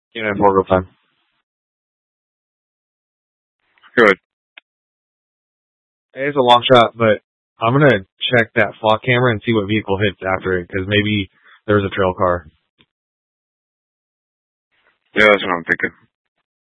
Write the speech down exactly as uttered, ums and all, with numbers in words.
You know, more real time. Good. It's a long shot, but I'm gonna check that flock camera and see what vehicle hits after it, because maybe there was a trail car. Yeah, that's what I'm thinking.